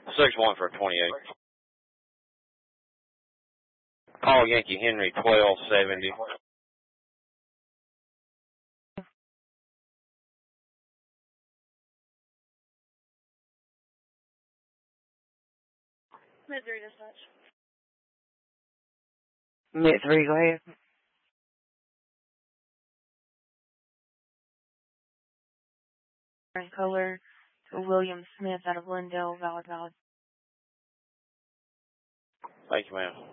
6-1 for 28. Call Yankee Henry 1270. Mid-3 dispatch. Mid-3, go ahead. Color to William Smith out of Lindell, Valid. Thank you, ma'am.